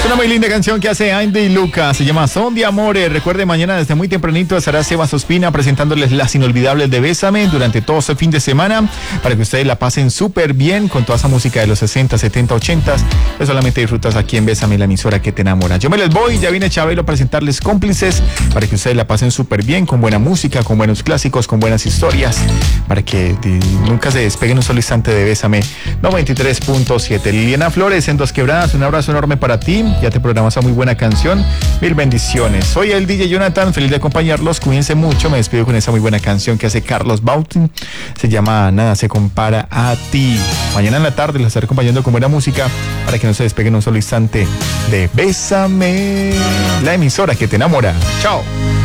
Una muy linda canción que hace Andy Lucas, se llama Son de Amores. Recuerde, mañana desde muy tempranito estará Sebas Ospina presentándoles las inolvidables de Bésame durante todo este fin de semana, para que ustedes la pasen súper bien con toda esa música de los 60, 70, 80, que solamente disfrutas aquí en Bésame, la emisora que te enamora. Yo me les voy, ya viene Chabelo a presentarles Cómplices, para que ustedes la pasen súper bien, con buena música, con buenos clásicos, con buenas historias, para que nunca se despeguen un solo instante de Bésame 93.7. Liliana Flores en Dos Quebradas, un abrazo enorme para ti. Ya te programas a muy buena canción. Mil bendiciones. Soy el DJ Jonathan, feliz de acompañarlos. Cuídense mucho. Me despido con esa muy buena canción que hace Carlos Bautin. Se llama Nada se compara a ti. Mañana en la tarde les estaré acompañando con buena música para que no se despeguen un solo instante de Bésame, la emisora que te enamora. Chao.